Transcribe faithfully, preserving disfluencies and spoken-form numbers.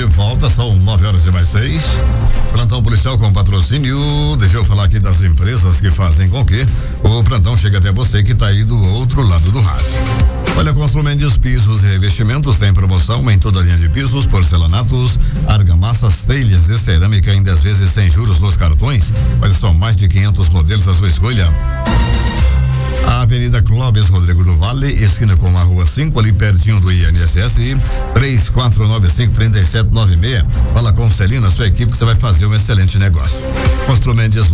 volta, são nove horas e mais seis. Plantão policial com patrocínio. Deixa eu falar aqui das empresas que fazem com que o plantão chegue até você que está aí do outro lado do rádio. Olha, Construmendes Pisos e Revestimentos tem promoção em toda a linha de pisos, porcelanatos, argamassas, telhas e cerâmica em dez vezes sem juros nos cartões. Olha, são mais de quinhentos modelos à sua escolha. A Avenida Clóvis Rodrigo do Vale, esquina com a Rua cinco, ali pertinho do I N S S, três quatro nove cinco, três sete nove seis. Fala com o Celina, sua equipe, que você vai fazer um excelente negócio. Construmendes